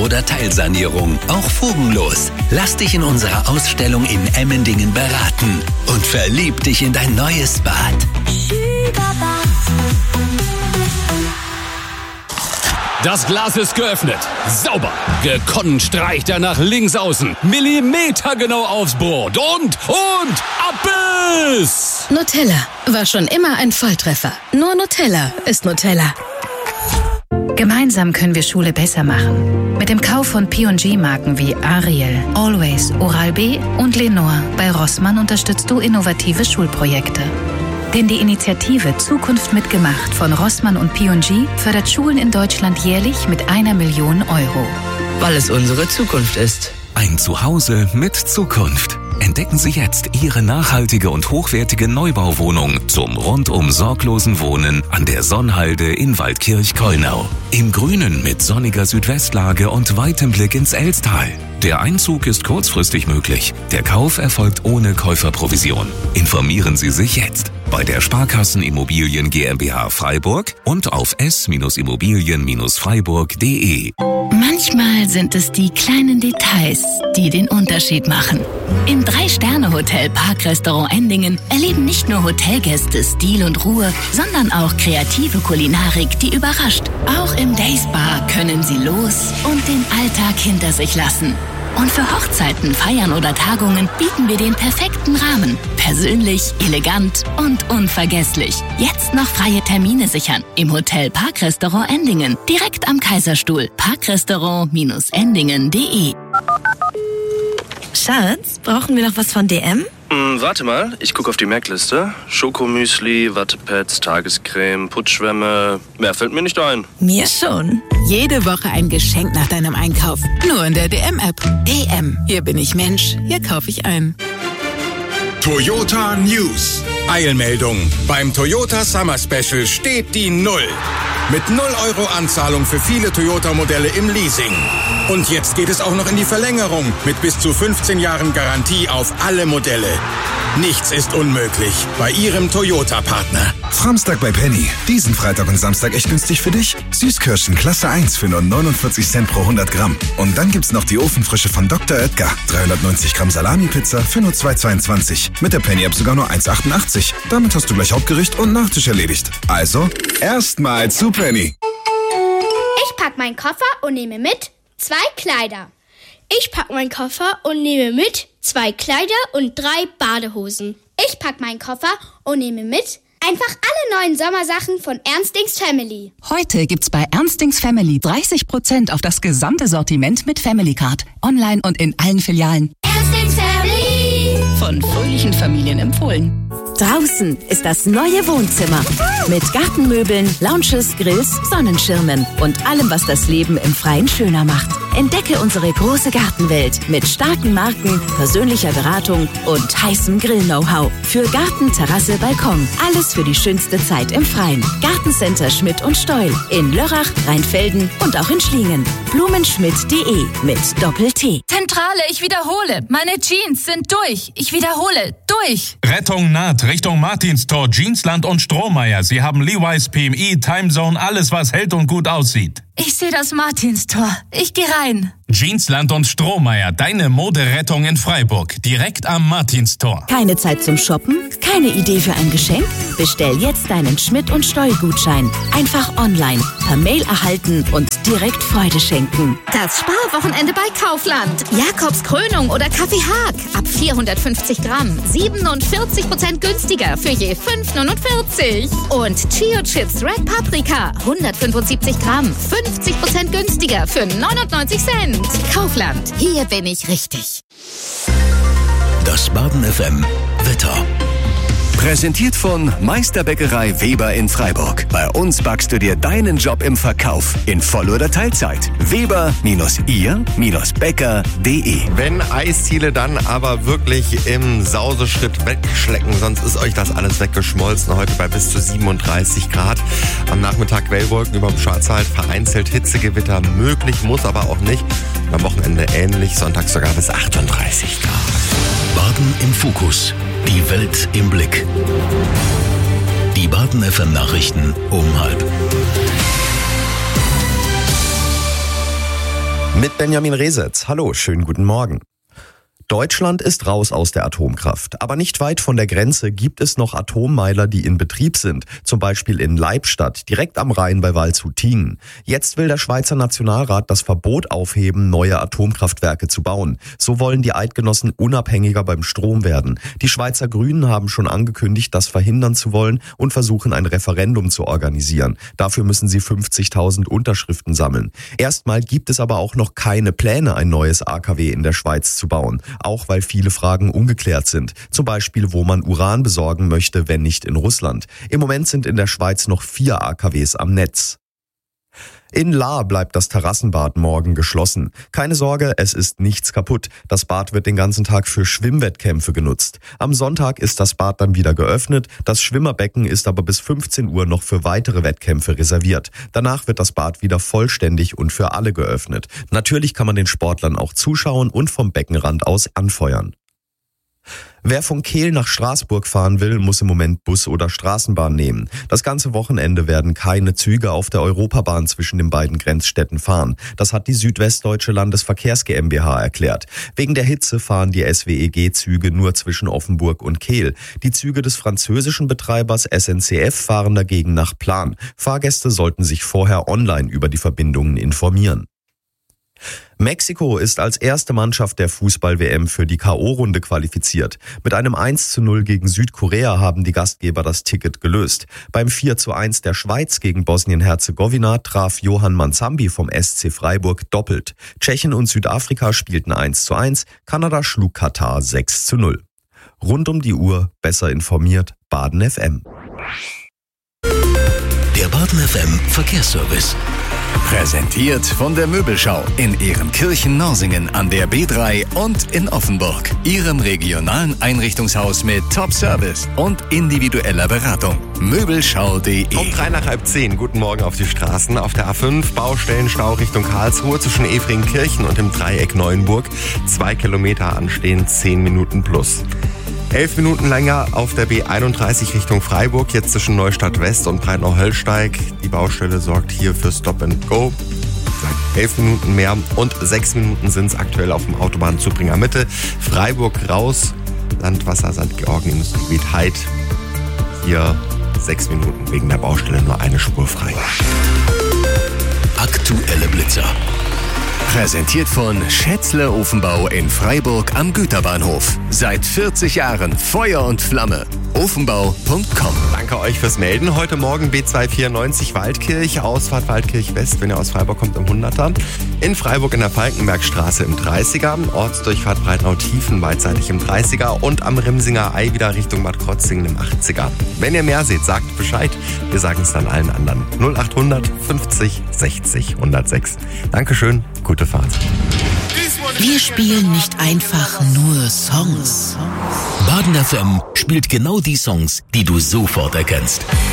oder Teilsanierung, auch fugenlos. Lass dich in unserer Ausstellung in Emmendingen beraten und verlieb dich in dein neues Bad. Das Glas ist geöffnet. Sauber. Gekonnt streicht er nach links außen. Millimetergenau aufs Brot. Und Abbiss! Nutella war schon immer ein Volltreffer. Nur Nutella ist Nutella. Gemeinsam können wir Schule besser machen. Mit dem Kauf von P&G-Marken wie Ariel, Always, Oral-B und Lenore bei Rossmann unterstützt du innovative Schulprojekte. Denn die Initiative Zukunft mitgemacht von Rossmann und P&G fördert Schulen in Deutschland jährlich mit 1 Million Euro. Weil es unsere Zukunft ist. Ein Zuhause mit Zukunft. Entdecken Sie jetzt Ihre nachhaltige und hochwertige Neubauwohnung zum rundum sorglosen Wohnen an der Sonnhalde in Waldkirch-Kollnau. Im Grünen mit sonniger Südwestlage und weitem Blick ins Elstal. Der Einzug ist kurzfristig möglich. Der Kauf erfolgt ohne Käuferprovision. Informieren Sie sich jetzt bei der Sparkassen Immobilien GmbH Freiburg und auf s-immobilien-freiburg.de. Manchmal sind es die kleinen Details, die den Unterschied machen. Im 3-Sterne-Hotel Parkrestaurant Endingen erleben nicht nur Hotelgäste Stil und Ruhe, sondern auch kreative Kulinarik, die überrascht. Auch im Days Bar können Sie los und den Alltag hinter sich lassen. Und für Hochzeiten, Feiern oder Tagungen bieten wir den perfekten Rahmen. Persönlich, elegant und unvergesslich. Jetzt noch freie Termine sichern. Im Hotel Parkrestaurant Endingen. Direkt am Kaiserstuhl. Parkrestaurant-endingen.de. Schatz, brauchen wir noch was von DM? Warte mal, ich gucke auf die Merkliste. Schokomüsli, Wattepads, Tagescreme, Putzschwämme. Mehr fällt mir nicht ein. Mir schon. Jede Woche ein Geschenk nach deinem Einkauf. Nur in der DM-App. DM. Hier bin ich Mensch. Hier kaufe ich ein. Toyota News. Eilmeldung. Beim Toyota Summer Special steht die 0. Mit 0 € Anzahlung für viele Toyota-Modelle im Leasing. Und jetzt geht es auch noch in die Verlängerung mit bis zu 15 Jahren Garantie auf alle Modelle. Nichts ist unmöglich bei Ihrem Toyota-Partner. Samstag bei Penny. Diesen Freitag und Samstag echt günstig für dich. Süßkirschen Klasse 1 für nur 49 Cent pro 100 Gramm. Und dann gibt's noch die Ofenfrische von Dr. Oetker. 390 Gramm Salami-Pizza für nur 2,22. Mit der Penny-App sogar nur 1,88. Damit hast du gleich Hauptgericht und Nachtisch erledigt. Also, erstmal zu Penny. Ich pack meinen Koffer und nehme mit 2 Kleider. Ich pack meinen Koffer und nehme mit 2 Kleider und 3 Badehosen. Ich pack meinen Koffer und nehme mit einfach alle neuen Sommersachen von Ernstings Family. Heute gibt's bei Ernstings Family 30% auf das gesamte Sortiment mit Family Card. Online und in allen Filialen. Ernstings Family. Von fröhlichen Familien empfohlen. Draußen ist das neue Wohnzimmer. Mit Gartenmöbeln, Lounges, Grills, Sonnenschirmen und allem, was das Leben im Freien schöner macht. Entdecke unsere große Gartenwelt mit starken Marken, persönlicher Beratung und heißem Grill-Know-how. Für Garten, Terrasse, Balkon. Alles für die schönste Zeit im Freien. Gartencenter Schmidt und Steul. In Lörrach, Rheinfelden und auch in Schliengen. Blumenschmidt.de mit Doppel-T. Zentrale, ich wiederhole. Meine Jeans sind durch. Ich wiederhole. Durch. Rettung naht Richtung Martinstor, Jeansland und Strohmeier. Sie haben Levi's, PMI, Timezone, alles was hält und gut aussieht. Ich sehe das Martinstor. Ich gehe rein. Jeansland und Strohmeier, deine Moderettung in Freiburg. Direkt am Martinstor. Keine Zeit zum Shoppen? Keine Idee für ein Geschenk? Bestell jetzt deinen Schmidt und Steul-Gutschein. Einfach online, per Mail erhalten und direkt Freude schenken. Das Sparwochenende bei Kaufland. Jakobs Krönung oder Kaffee Haag. Ab 450 Gramm. 47% günstiger für je 5,49. Und Chio Chips Red Paprika. 175 Gramm. 50% günstiger für 99 Cent. Kaufland. Hier bin ich richtig. Das Baden FM Wetter. Präsentiert von Meisterbäckerei Weber in Freiburg. Bei uns backst du dir deinen Job im Verkauf in Voll- oder Teilzeit. Weber-ihr-bäcker.de. Wenn Eisziele, dann aber wirklich im Sauseschritt wegschlecken, sonst ist euch das alles weggeschmolzen. Heute bei bis zu 37 Grad. Am Nachmittag Quellwolken über dem Schwarzwald, vereinzelt Hitzegewitter möglich, muss aber auch nicht. Am Wochenende ähnlich, Sonntag sogar bis 38 Grad. Baden im Fokus. Die Welt im Blick. Die Baden FM Nachrichten um 12:30. Mit Benjamin Resetz. Hallo, schönen guten Morgen. Deutschland ist raus aus der Atomkraft. Aber nicht weit von der Grenze gibt es noch Atommeiler, die in Betrieb sind. Zum Beispiel in Leibstadt, direkt am Rhein bei Waldshut-Tiengen. Jetzt will der Schweizer Nationalrat das Verbot aufheben, neue Atomkraftwerke zu bauen. So wollen die Eidgenossen unabhängiger beim Strom werden. Die Schweizer Grünen haben schon angekündigt, das verhindern zu wollen und versuchen ein Referendum zu organisieren. Dafür müssen sie 50.000 Unterschriften sammeln. Erstmal gibt es aber auch noch keine Pläne, ein neues AKW in der Schweiz zu bauen. Auch weil viele Fragen ungeklärt sind. Zum Beispiel, wo man Uran besorgen möchte, wenn nicht in Russland. Im Moment sind in der Schweiz noch 4 AKWs am Netz. In Lahr bleibt das Terrassenbad morgen geschlossen. Keine Sorge, es ist nichts kaputt. Das Bad wird den ganzen Tag für Schwimmwettkämpfe genutzt. Am Sonntag ist das Bad dann wieder geöffnet. Das Schwimmerbecken ist aber bis 15 Uhr noch für weitere Wettkämpfe reserviert. Danach wird das Bad wieder vollständig und für alle geöffnet. Natürlich kann man den Sportlern auch zuschauen und vom Beckenrand aus anfeuern. Wer von Kehl nach Straßburg fahren will, muss im Moment Bus oder Straßenbahn nehmen. Das ganze Wochenende werden keine Züge auf der Europabahn zwischen den beiden Grenzstädten fahren. Das hat die Südwestdeutsche Landesverkehrs GmbH erklärt. Wegen der Hitze fahren die SWEG-Züge nur zwischen Offenburg und Kehl. Die Züge des französischen Betreibers SNCF fahren dagegen nach Plan. Fahrgäste sollten sich vorher online über die Verbindungen informieren. Mexiko ist als erste Mannschaft der Fußball-WM für die K.O.-Runde qualifiziert. Mit einem 1:0 gegen Südkorea haben die Gastgeber das Ticket gelöst. Beim 4:1 der Schweiz gegen Bosnien-Herzegowina traf Johann Manzambi vom SC Freiburg doppelt. Tschechien und Südafrika spielten 1:1, Kanada schlug Katar 6:0. Rund um die Uhr besser informiert, Baden FM. Der Baden FM Verkehrsservice. Präsentiert von der Möbelschau in Ehrenkirchen-Norsingen an der B3 und in Offenburg. Ihrem regionalen Einrichtungshaus mit Top-Service und individueller Beratung. Möbelschau.de. Um 9:03. Guten Morgen auf die Straßen. Auf der A5 Baustellenstau Richtung Karlsruhe zwischen Efringkirchen und dem Dreieck Neuenburg. 2 Kilometer anstehen, 10 Minuten plus. 11 Minuten länger auf der B31 Richtung Freiburg, jetzt zwischen Neustadt West und Breitnau-Höllsteig. Die Baustelle sorgt hier für Stop and Go. 11 Minuten mehr und 6 Minuten sind es aktuell auf dem Autobahnzubringer Mitte. Freiburg raus, Landwasser St. Georgen Industriegebiet Heid. Hier 6 Minuten wegen der Baustelle, nur eine Spur frei. Aktuelle Blitzer. Präsentiert von Schätzle Ofenbau in Freiburg am Güterbahnhof. Seit 40 Jahren Feuer und Flamme. Ofenbau.com. Danke euch fürs Melden. Heute Morgen B294 Waldkirch, Ausfahrt Waldkirch West, wenn ihr aus Freiburg kommt, im 100er. In Freiburg in der Falkenbergstraße im 30er. Ortsdurchfahrt Breitnau-Tiefen beidseitig im 30er. Und am Rimsinger Ei wieder Richtung Bad Krotzingen im 80er. Wenn ihr mehr seht, sagt Bescheid. Wir sagen es dann allen anderen. 0800 50 60 106. Dankeschön. Gute Fahrt. Wir spielen nicht einfach nur Songs. Baden FM spielt genau die Songs, die du sofort erkennst.